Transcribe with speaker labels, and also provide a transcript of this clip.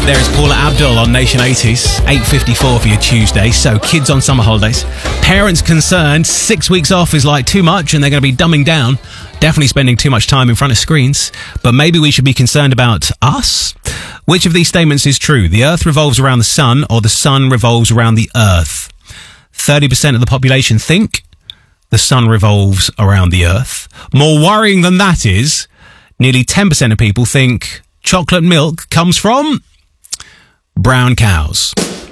Speaker 1: There is Paula Abdul on Nation 80s, 8:54 for your Tuesday. So, kids on summer holidays. Parents concerned 6 weeks off is like too much and they're going to be dumbing down. Definitely spending too much time in front of screens. But maybe we should be concerned about us? Which of these statements is true? The Earth revolves around the sun or the sun revolves around the Earth? 30% of the population think the sun revolves around the Earth. More worrying than that is nearly 10% of people think chocolate milk comes from brown cows.